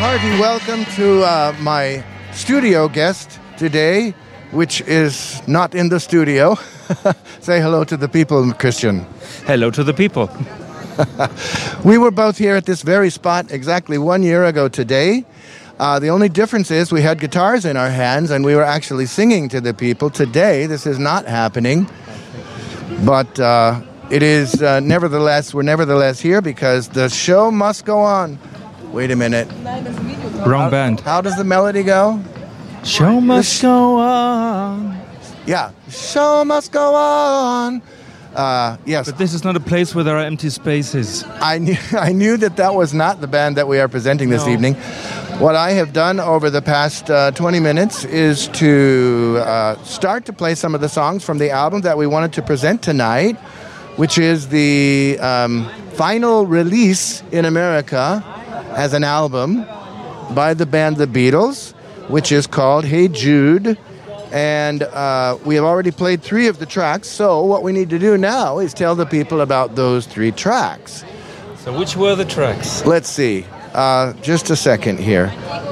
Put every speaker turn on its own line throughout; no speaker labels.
hearty welcome to my studio guest today, which is not in the studio. Say hello to the people, Christian.
Hello to the people.
We were both here at this very spot exactly 1 year ago today. The only difference is we had guitars in our hands and we were actually singing to the people. Today, this is not happening. But it is we're nevertheless here because the show must go on. Wait a minute.
Wrong band.
How does the melody go?
Show must go on.
Yeah, show must go on. Yes.
But this is not a place where there are empty spaces.
I knew that was not the band that we are presenting this evening. What I have done over the past 20 minutes is to start to play some of the songs from the album that we wanted to present tonight, which is the final release in America as an album by the band The Beatles, which is called Hey Jude. And we have already played 3 of the tracks, so what we need to do now is tell the people about those 3 tracks.
So which were the tracks?
Let's see. Just a second here.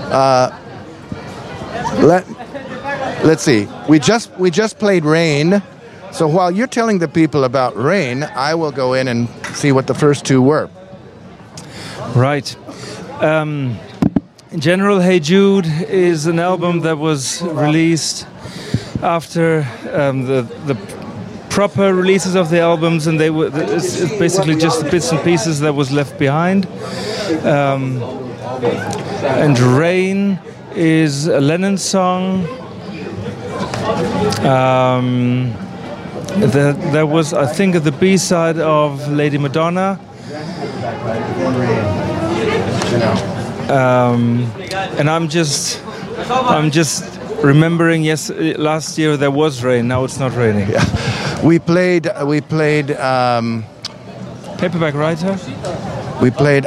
Let's see. We just played Rain. So while you're telling the people about Rain, I will go in and see what the first 2 were.
Right. In general, Hey Jude is an album that was released after the proper releases of the albums, and it's basically just the bits and pieces that was left behind. And Rain is a Lennon song. There was, I think, the B-side of Lady Madonna. And I'm just remembering. Yes, last year there was rain. Now it's not raining.
Yeah. We played.
Paperback Writer.
We played.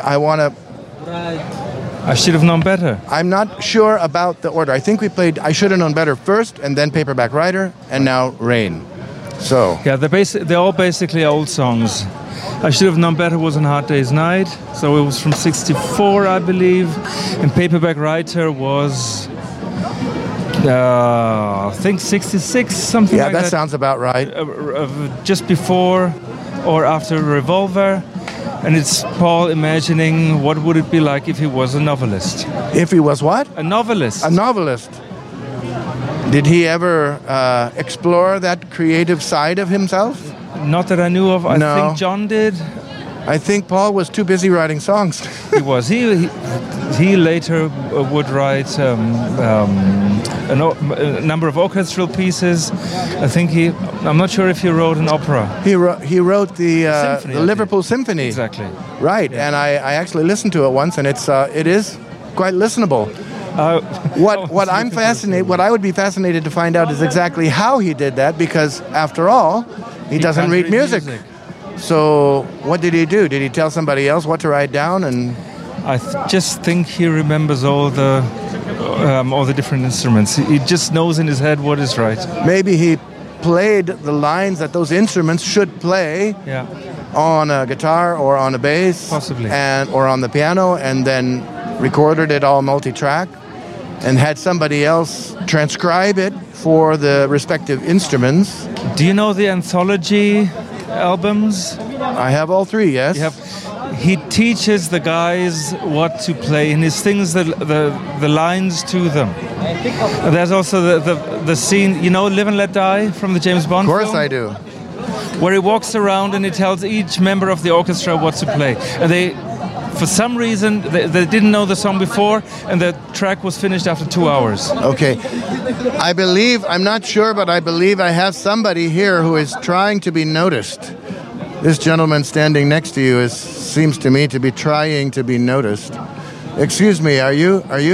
I should have known better.
I'm not sure about the order. I think we played I Should Have Known Better first, and then Paperback Writer, and now Rain. So
yeah, they're all basically old songs. I Should Have Known Better was on Hard Day's Night, so it was from '64, I believe. And Paperback Writer was, I think, '66, something like that.
Yeah, that sounds about right.
Just before or after Revolver. And it's Paul imagining what would it be like if he was a novelist.
If he was what?
A novelist.
A novelist. Did he ever explore that creative side of himself?
Not that I knew of. I think John did.
I think Paul was too busy writing songs.
He was. He later would write a number of orchestral pieces. I think I'm not sure if he wrote an opera.
He wrote the Liverpool Symphony.
Exactly.
Right, yeah. And I actually listened to it once, and it is quite listenable. What I would be fascinated to find out is exactly how he did that, because after all, he doesn't read music. So what did he do? Did he tell somebody else what to write down? And
I just think he remembers all the different instruments. He just knows in his head what is right.
Maybe he played the lines that those instruments should play on a guitar or on a bass,
possibly,
or on the piano, and then recorded it all multi-track, and had somebody else transcribe it for the respective instruments.
Do you know the anthology albums?
I have all 3, yes.
He teaches the guys what to play, and he sings the lines to them. And there's also the scene, you know, Live and Let Die from the James Bond film?
Of course I do.
Where he walks around and he tells each member of the orchestra what to play. And for some reason, they didn't know the song before, and the track was finished after 2 hours.
Okay. I'm not sure, but I believe I have somebody here who is trying to be noticed. This gentleman standing next to you seems to me to be trying to be noticed. Excuse me, are you